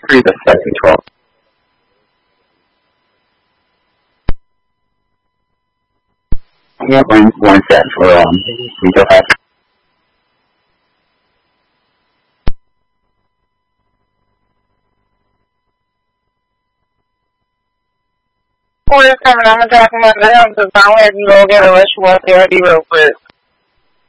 free the second 12. Yeah, one set for retail hash. Or it's coming, I'm gonna talk about the house, because I went and go get a ritual therapy real quick.